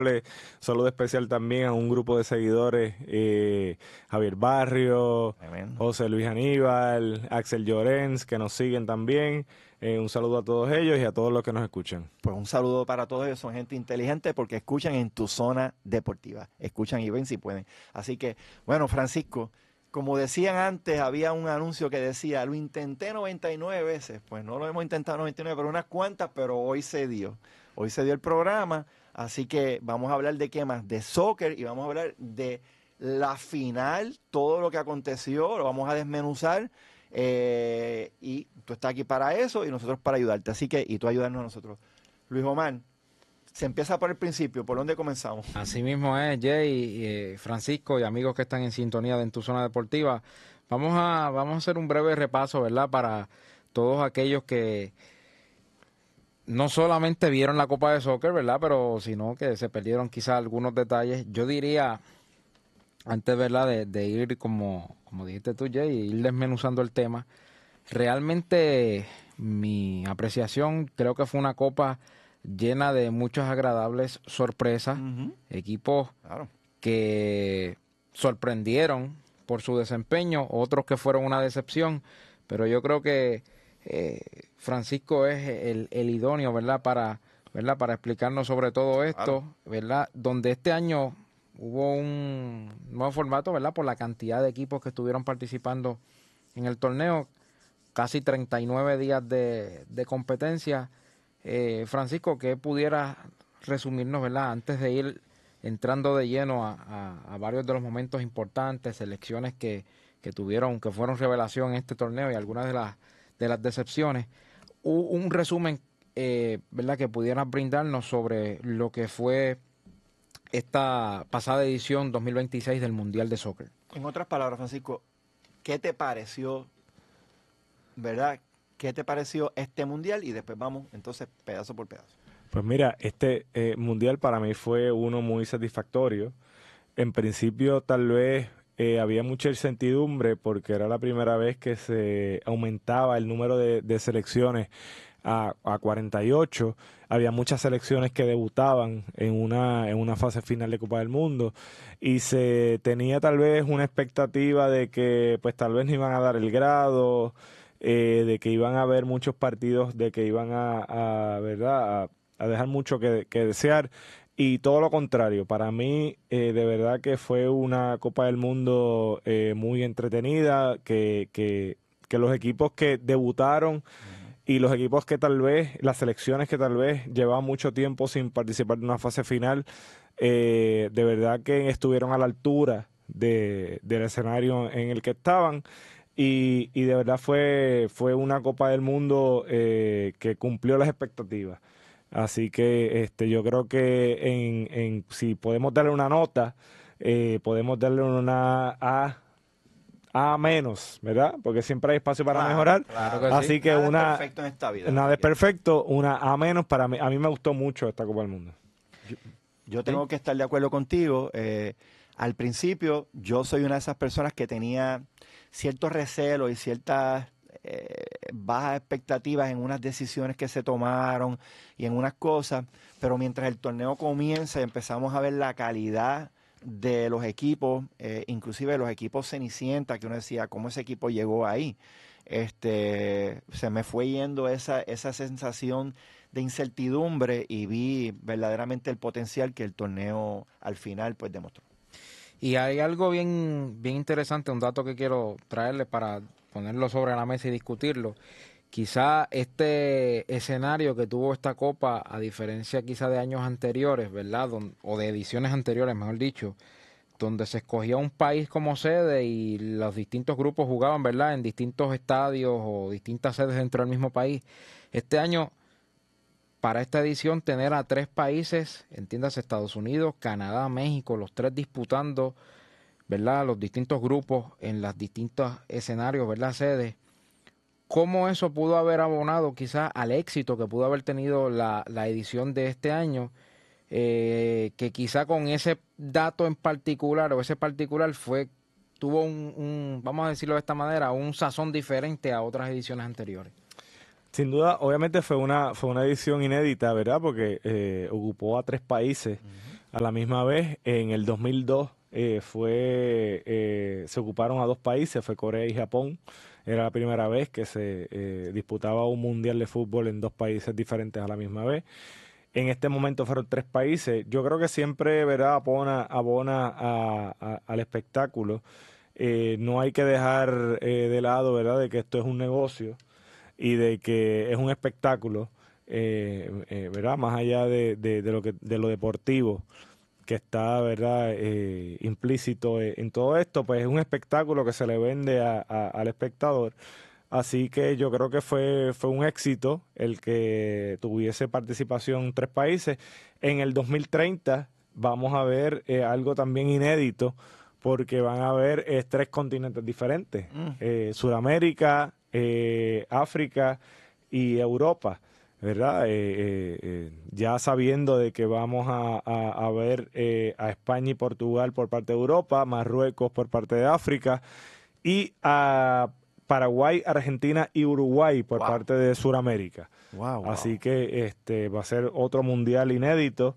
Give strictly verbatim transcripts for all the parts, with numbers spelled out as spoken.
Saludo especial también a un grupo de seguidores, eh, Javier Barrio, Tremendo. José Luis Aníbal, Axel Llorens, que nos siguen también. Eh, un saludo a todos ellos y a todos los que nos escuchan. Pues un saludo para todos ellos, son gente inteligente porque escuchan en tu zona deportiva, escuchan y ven si pueden. Así que, bueno, Francisco, como decían antes, había un anuncio que decía, lo intenté noventa y nueve veces, pues no lo hemos intentado noventa y nueve, pero unas cuantas, pero hoy se dio. Hoy se dio el programa, así que vamos a hablar de qué más, de soccer y vamos a hablar de la final, todo lo que aconteció, lo vamos a desmenuzar. Eh, y tú estás aquí para eso y nosotros para ayudarte, así que, y tú ayudarnos a nosotros. Luis Omar, se empieza por el principio, ¿por dónde comenzamos? Así mismo es, Jay, y, eh, Francisco y amigos que están en sintonía de En Tu Zona Deportiva. Vamos a, vamos a hacer un breve repaso, ¿verdad? Para todos aquellos que no solamente vieron la Copa de Soccer, ¿verdad? Pero sino que se perdieron quizás algunos detalles. Yo diría, antes, ¿verdad? De, de ir, como, como dijiste tú, Jay, ir desmenuzando el tema. Realmente mi apreciación creo que fue una Copa llena de muchas agradables sorpresas, Uh-huh. equipos Claro. que sorprendieron por su desempeño, otros que fueron una decepción, pero yo creo que eh, Francisco es el, el idóneo, ¿verdad? Para, ¿verdad? Para explicarnos sobre todo esto, Claro. ¿verdad? Donde este año hubo un nuevo formato, ¿verdad? Por la cantidad de equipos que estuvieron participando en el torneo, casi treinta y nueve días de, de competencia. Eh, Francisco, ¿qué pudiera resumirnos, ¿verdad? Antes de ir entrando de lleno a, a, a varios de los momentos importantes, selecciones que, que tuvieron, que fueron revelación en este torneo y algunas de las, de las decepciones, un, un resumen, eh, ¿verdad? Que pudieras brindarnos sobre lo que fue esta pasada edición dos mil veintiséis del Mundial de Soccer. En otras palabras, Francisco, ¿qué te pareció, verdad? ¿Qué te pareció este mundial? Y después vamos, entonces, pedazo por pedazo. Pues mira, este eh, mundial para mí fue uno muy satisfactorio. En principio tal vez eh, había mucha incertidumbre porque era la primera vez que se aumentaba el número de, de selecciones a, a cuarenta y ocho. Había muchas selecciones que debutaban en una, en una fase final de Copa del Mundo y se tenía tal vez una expectativa de que pues tal vez no iban a dar el grado, eh, de que iban a haber muchos partidos, de que iban a, a ¿verdad? A, a dejar mucho que, que desear. Y todo lo contrario, para mí eh, de verdad que fue una Copa del Mundo eh, muy entretenida, que, que, que los equipos que debutaron y los equipos que tal vez, las selecciones que tal vez llevaban mucho tiempo sin participar de una fase final, eh, de verdad que estuvieron a la altura de, del escenario en el que estaban. Y, y de verdad fue, fue una Copa del Mundo eh, que cumplió las expectativas. Así que este, yo creo que en, en, si podemos darle una nota, eh, podemos darle una A, A menos, ¿verdad? Porque siempre hay espacio para Claro, mejorar. claro. que sí. Así que Nada es una, perfecto en esta vida. nada así es que perfecto, una A menos para mí. A mí me gustó mucho esta Copa del Mundo. yo tengo que estar de acuerdo contigo. Eh, al principio, yo soy una de esas personas que tenía ciertos recelos y ciertas eh, bajas expectativas en unas decisiones que se tomaron y en unas cosas, pero mientras el torneo comienza y empezamos a ver la calidad de los equipos, eh, inclusive los equipos Cenicienta, que uno decía, ¿cómo ese equipo llegó ahí? Este, se me fue yendo esa, esa sensación de incertidumbre y vi verdaderamente el potencial que el torneo al final pues demostró. Y hay algo bien, bien interesante, un dato que quiero traerle para ponerlo sobre la mesa y discutirlo. Quizá este escenario que tuvo esta Copa, a diferencia quizá de años anteriores, ¿verdad? Don, o de ediciones anteriores, mejor dicho, donde se escogía un país como sede y los distintos grupos jugaban, ¿verdad? En distintos estadios o distintas sedes dentro del mismo país. Este año, para esta edición, tener a tres países, entiéndase Estados Unidos, Canadá, México, los tres disputando, ¿verdad? Los distintos grupos en los distintos escenarios, ¿verdad? Sedes. ¿Cómo eso pudo haber abonado quizás al éxito que pudo haber tenido la, la edición de este año? Eh, que quizá con ese dato en particular o ese particular fue tuvo un, un, vamos a decirlo de esta manera, un sazón diferente a otras ediciones anteriores. Sin duda, obviamente fue una, fue una edición inédita, ¿verdad? Porque eh, ocupó a tres países. a la misma vez. En el dos mil dos eh, fue, eh, se ocuparon a dos países, fue Corea y Japón. Era la primera vez que se eh, disputaba un mundial de fútbol en dos países diferentes a la misma vez. En este momento fueron tres países. Yo creo que siempre, ¿verdad?, abona, abona a, a, al espectáculo. Eh, no hay que dejar eh, de lado, ¿verdad?, de que esto es un negocio y de que es un espectáculo, eh, eh, ¿verdad?, más allá de, de, de, lo que, de lo deportivo que está, ¿verdad?, eh, implícito en todo esto, pues es un espectáculo que se le vende a, a, al espectador. Así que yo creo que fue, fue un éxito el que tuviese participación tres países. En el dos mil treinta vamos a ver eh, algo también inédito, porque van a haber eh, tres continentes diferentes, Mm. eh, Sudamérica, eh, África y Europa, ¿verdad? Eh, eh, eh, ya sabiendo de que vamos a, a, a ver eh, a España y Portugal por parte de Europa, Marruecos por parte de África y a Paraguay, Argentina y Uruguay por Wow. parte de Sudamérica. Wow, wow. Así que este va a ser otro mundial inédito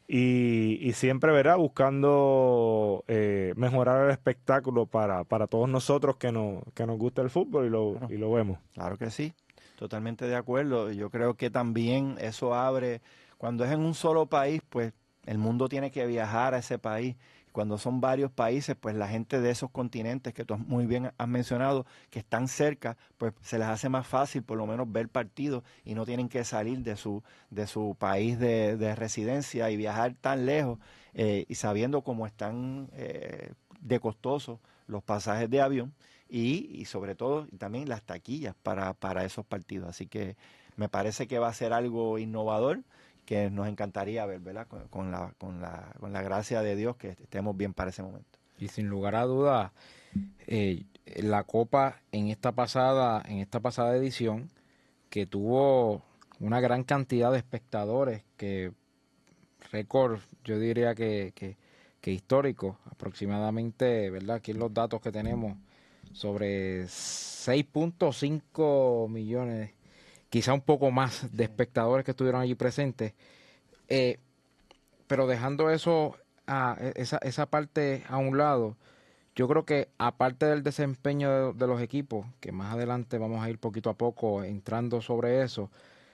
y, y siempre, verá, buscando eh, mejorar el espectáculo para, para todos nosotros que, no, que nos gusta el fútbol y lo, Claro. y lo vemos. Claro que sí, totalmente de acuerdo. Yo creo que también eso abre, cuando es en un solo país, pues el mundo tiene que viajar a ese país. Cuando son varios países, pues la gente de esos continentes que tú muy bien has mencionado, que están cerca, pues se les hace más fácil por lo menos ver partidos y no tienen que salir de su, de su país de, de residencia y viajar tan lejos eh, y sabiendo cómo están eh, de costosos los pasajes de avión. Y, y sobre todo también las taquillas para, para esos partidos. Así que me parece que va a ser algo innovador que nos encantaría ver, ¿verdad? Con, con, la, con, la, con la gracia de Dios que estemos bien para ese momento. Y sin lugar a dudas, eh, la Copa en esta pasada, en esta pasada edición, que tuvo una gran cantidad de espectadores, que récord, yo diría que, que, que histórico, aproximadamente, ¿verdad? Aquí en los datos que tenemos, sobre seis punto cinco millones, quizá un poco más de espectadores que estuvieron allí presentes. Eh, pero dejando eso, a, esa, esa parte a un lado, yo creo que aparte del desempeño de, de los equipos, que más adelante vamos a ir poquito a poco entrando sobre eso,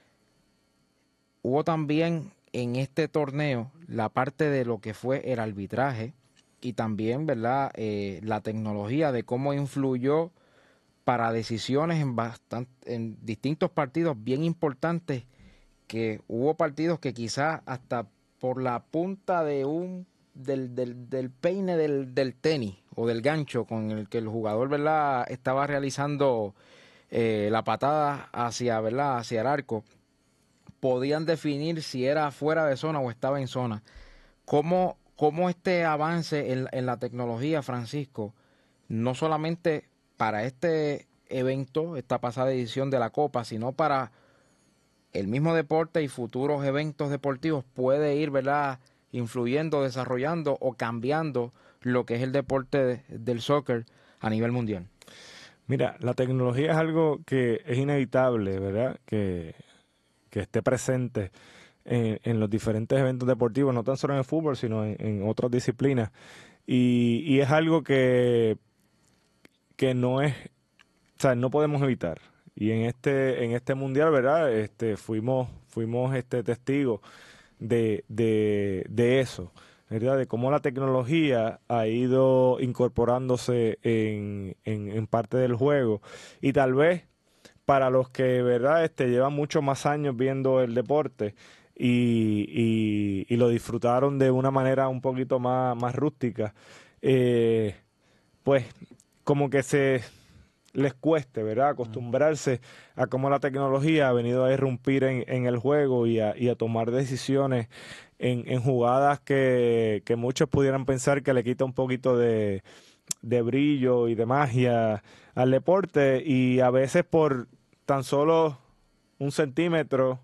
hubo también en este torneo la parte de lo que fue el arbitraje y también, ¿verdad?, eh, la tecnología de cómo influyó para decisiones en, bastant- en distintos partidos bien importantes, que hubo partidos que quizás hasta por la punta de un del, del, del peine del, del tenis o del gancho con el que el jugador, ¿verdad?, estaba realizando eh, la patada hacia, ¿verdad?, hacia el arco, podían definir si era fuera de zona o estaba en zona. ¿Cómo, cómo este avance en, en la tecnología, Francisco, no solamente para este evento, esta pasada edición de la Copa, sino para el mismo deporte y futuros eventos deportivos, puede ir, ¿verdad?, influyendo, desarrollando o cambiando lo que es el deporte de, del soccer a nivel mundial? Mira, la tecnología es algo que es inevitable, ¿verdad?, que, que esté presente en, en los diferentes eventos deportivos, no tan solo en el fútbol, sino en, en otras disciplinas. Y, y es algo que, que no es, o sea, no podemos evitar. Y en este, en este mundial, ¿verdad?, Este, fuimos, fuimos este testigos de, de, de eso, ¿verdad? De cómo la tecnología ha ido incorporándose en, en, en parte del juego. Y tal vez para los que, ¿verdad?, Este, llevan muchos más años viendo el deporte y, y, y lo disfrutaron de una manera un poquito más, más rústica, eh, pues como que se les cueste, ¿verdad?, acostumbrarse a cómo la tecnología ha venido a irrumpir en, en el juego y a, y a tomar decisiones en, en jugadas que, que muchos pudieran pensar que le quita un poquito de, de brillo y de magia al deporte, y a veces por tan solo un centímetro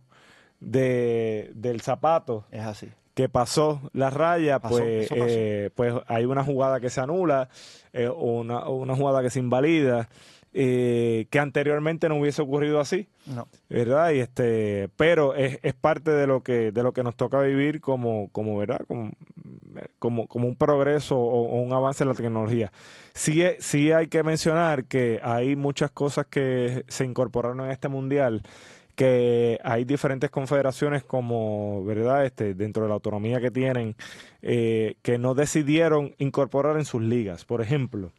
de, del zapato Es así. que pasó la raya, Pasó, pues, eso pasó. eh, pues hay una jugada que se anula, eh, o una, o una jugada que se invalida, eh, que anteriormente no hubiese ocurrido así, No. ¿verdad? Y este, pero es, es parte de lo que de lo que nos toca vivir como, como ¿verdad?, como como, como un progreso o, o un avance en la tecnología. Sí, sí hay que mencionar que hay muchas cosas que se incorporaron en este mundial, que hay diferentes confederaciones como, ¿verdad? Este, dentro de la autonomía que tienen, eh, que no decidieron incorporar en sus ligas. Por ejemplo,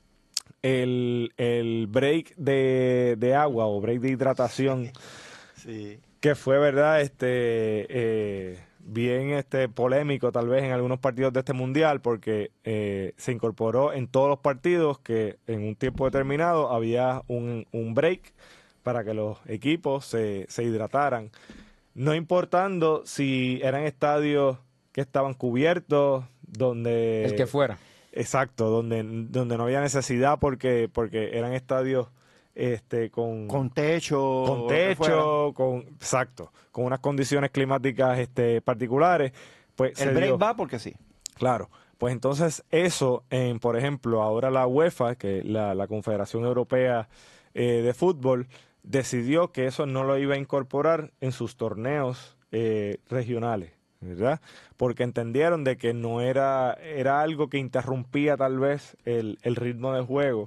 el, el break de, de agua o break de hidratación, Sí. que fue, ¿verdad? Este, eh, bien este, polémico tal vez en algunos partidos de este mundial, porque eh, se incorporó en todos los partidos que en un tiempo determinado había un, un break para que los equipos se, se hidrataran, no importando si eran estadios que estaban cubiertos, donde... El que fuera. Exacto, donde, donde no había necesidad porque, porque eran estadios este, con, Con techo. con o lo que fuera. techo, con, exacto, con unas condiciones climáticas este, particulares. Pues El se break dio, va porque sí. claro. Pues entonces eso, en, por ejemplo, ahora la UEFA, que es la, la Confederación Europea eh, de Fútbol, decidió que eso no lo iba a incorporar en sus torneos eh, regionales, ¿verdad? Porque entendieron de que no era, era algo que interrumpía tal vez el, el ritmo de juego,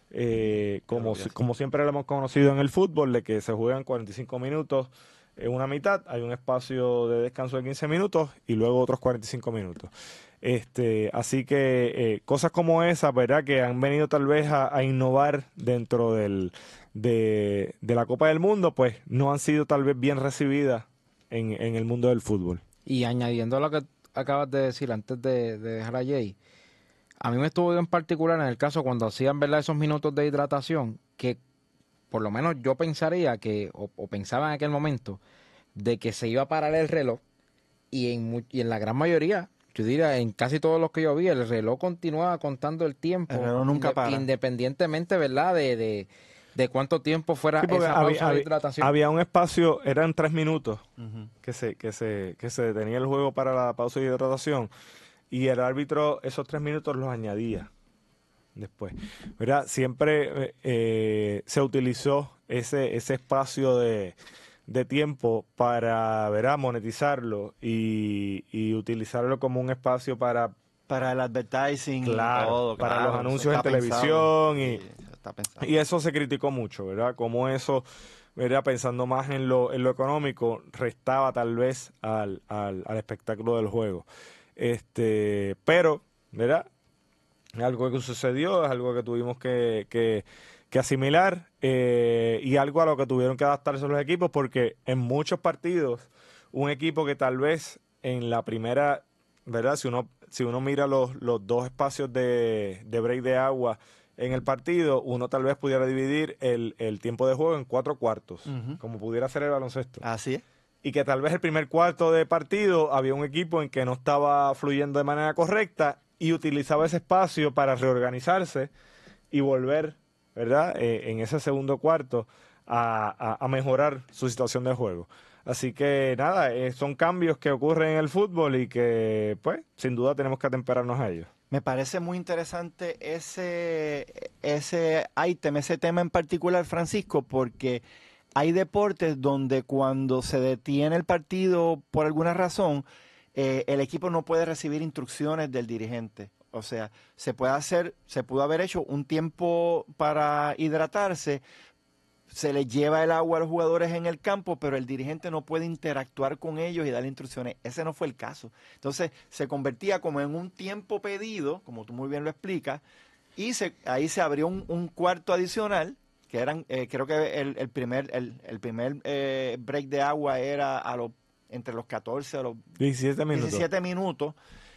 eh, como, Claro que sí. como siempre lo hemos conocido en el fútbol, de que se juegan cuarenta y cinco minutos en una mitad, hay un espacio de descanso de quince minutos y luego otros cuarenta y cinco minutos. Este, así que eh, cosas como esas, ¿verdad? Que han venido tal vez a, a innovar dentro del, de, de la Copa del Mundo, pues no han sido tal vez bien recibidas en, en el mundo del fútbol. Y añadiendo a lo que acabas de decir antes de, de dejar a Jay, a mí me estuvo en particular en el caso cuando hacían, ¿verdad?, esos minutos de hidratación, que por lo menos yo pensaría que, o, o pensaba en aquel momento, de que se iba a parar el reloj y en, mu- y en la gran mayoría, yo diría, en casi todos los que yo vi, el reloj continuaba contando el tiempo. El reloj nunca inde- para. Independientemente, ¿verdad?, de, de, de cuánto tiempo fuera Sí, porque esa había, pausa de había- hidratación. había un espacio, eran tres minutos Ujú. que se, que se, que se detenía el juego para la pausa de hidratación y el árbitro esos tres minutos los añadía después. ¿Verdad? Siempre eh, eh, se utilizó ese, ese espacio de, de tiempo para, ¿verdad?, monetizarlo y, y utilizarlo como un espacio para, Para el advertising Claro, y todo. para claro, los eso anuncios está en televisión pensado. y- Sí, eso está pensado. y eso se criticó mucho, ¿verdad? Como eso, ¿verdad?, pensando más en lo, en lo económico, restaba tal vez al, al, al espectáculo del juego. Este, pero, ¿verdad? Es algo que sucedió, es algo que tuvimos que, que, que asimilar eh, y algo a lo que tuvieron que adaptarse los equipos porque en muchos partidos un equipo que tal vez en la primera, ¿verdad? Si uno, si uno mira los, los dos espacios de, de break de agua en el partido, uno tal vez pudiera dividir el, el tiempo de juego en cuatro cuartos, Ujú. como pudiera ser el baloncesto. Así es. Y que tal vez el primer cuarto de partido había un equipo en que no estaba fluyendo de manera correcta y utilizaba ese espacio para reorganizarse y volver, ¿verdad?, Eh, en ese segundo cuarto a, a- a mejorar su situación de juego. Así que nada, eh, son cambios que ocurren en el fútbol y que, pues, sin duda tenemos que atemperarnos a ellos. Me parece muy interesante ese, ese ítem, ese tema en particular, Francisco, porque hay deportes donde cuando se detiene el partido por alguna razón, eh, el equipo no puede recibir instrucciones del dirigente. O sea, se puede hacer, se pudo haber hecho un tiempo para hidratarse, se les lleva el agua a los jugadores en el campo, pero el dirigente no puede interactuar con ellos y darle instrucciones. Ese no fue el caso. Entonces se convertía como en un tiempo pedido, como tú muy bien lo explicas, y se, ahí se abrió un, un cuarto adicional, que eran, eh, creo que el, el primer, el, el primer eh, break de agua era a los, entre los catorce a los diecisiete minutos. diecisiete minutos.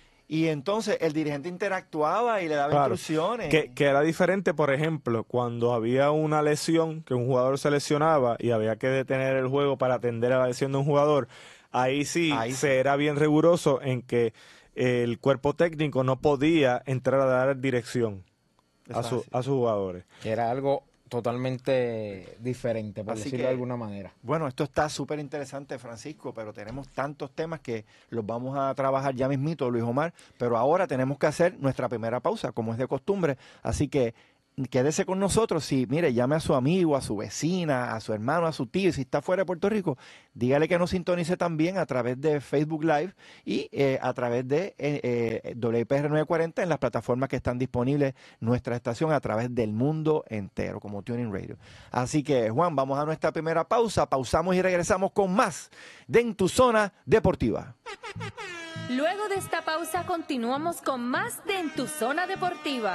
Y entonces el dirigente interactuaba y le daba Claro, instrucciones. Que, que era diferente, por ejemplo, cuando había una lesión, que un jugador se lesionaba y había que detener el juego para atender a la lesión de un jugador, ahí sí Ahí se sí. era bien riguroso en que el cuerpo técnico no podía entrar a dar dirección a, Eso su- es así. a sus jugadores. Que era algo totalmente diferente, por Así decirlo que- de alguna manera. Bueno, esto está súper interesante, Francisco, pero tenemos tantos temas que los vamos a trabajar ya mismito, Luis Omar, pero ahora tenemos que hacer nuestra primera pausa, como es de costumbre. Así que quédese con nosotros. Si, mire, llame a su amigo, a su vecina, a su hermano, a su tío, y si está fuera de Puerto Rico, dígale que nos sintonice también a través de Facebook Live y eh, a través de eh, eh, W P R novecientos cuarenta en las plataformas que están disponibles nuestra estación a través del mundo entero, como Tuning Radio. Así que, Juan, vamos a nuestra primera pausa. Pausamos y regresamos con más de En Tu Zona Deportiva. Luego de esta pausa continuamos con más de En Tu Zona Deportiva.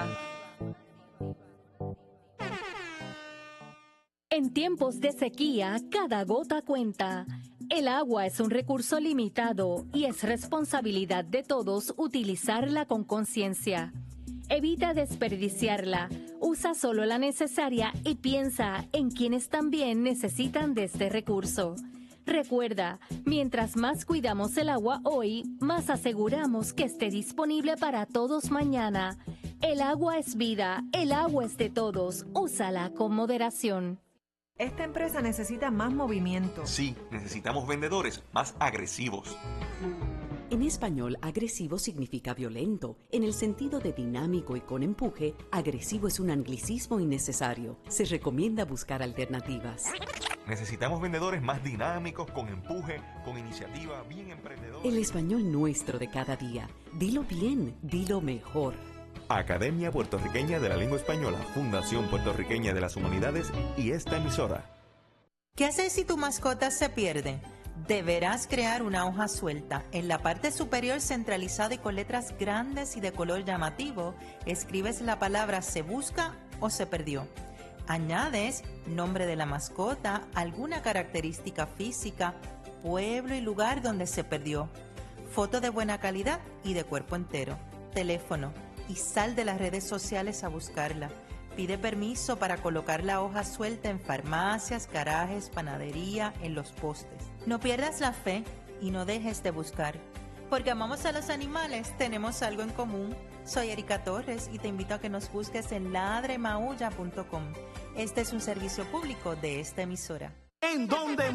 En tiempos de sequía, cada gota cuenta. El agua es un recurso limitado y es responsabilidad de todos utilizarla con conciencia. Evita desperdiciarla, usa solo la necesaria y piensa en quienes también necesitan de este recurso. Recuerda, mientras más cuidamos el agua hoy, más aseguramos que esté disponible para todos mañana. El agua es vida, el agua es de todos, úsala con moderación. Esta empresa necesita más movimiento. Sí, necesitamos vendedores más agresivos. En español, agresivo significa violento. En el sentido de dinámico y con empuje, agresivo es un anglicismo innecesario. Se recomienda buscar alternativas. Necesitamos vendedores más dinámicos, con empuje, con iniciativa, bien emprendedores. El español nuestro de cada día. Dilo bien, dilo mejor. Academia Puertorriqueña de la Lengua Española, Fundación Puertorriqueña de las Humanidades y esta emisora. ¿Qué hacer si tu mascota se pierde? Deberás crear una hoja suelta. En la parte superior centralizada y con letras grandes y de color llamativo, escribes la palabra se busca o se perdió. Añades nombre de la mascota, alguna característica física, pueblo y lugar donde se perdió, foto de buena calidad y de cuerpo entero, teléfono, y sal de las redes sociales a buscarla. Pide permiso para colocar la hoja suelta en farmacias, garajes, panadería, en los postes. No pierdas la fe y no dejes de buscar. Porque amamos a los animales, tenemos algo en común. Soy Erika Torres y te invito a que nos busques en ladre maulla punto com. Este es un servicio público de esta emisora. En donde